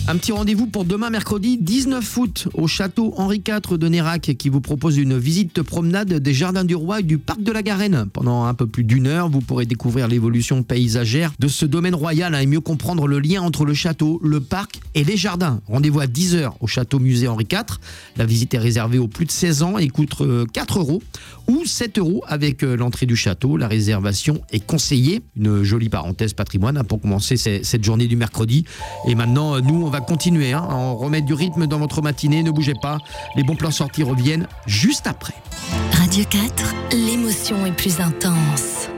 Un petit rendez-vous pour demain mercredi 19 août au château Henri IV de Nérac qui vous propose une visite promenade des Jardins du Roi et du Parc de la Garenne. Pendant un peu plus d'une heure, vous pourrez découvrir l'évolution paysagère de ce domaine royal et mieux comprendre le lien entre le château, le parc et les jardins. Rendez-vous à 10h au château musée Henri IV. La visite est réservée aux plus de 16 ans et coûte 4 € ou 7 € avec l'entrée du château. La réservation est conseillée. Une jolie parenthèse patrimoine pour commencer cette journée du mercredi. Et maintenant, nous, on va continuer à remettre du rythme dans votre matinée. Ne bougez pas, les bons plans sortis reviennent juste après. Radio 4, l'émotion est plus intense.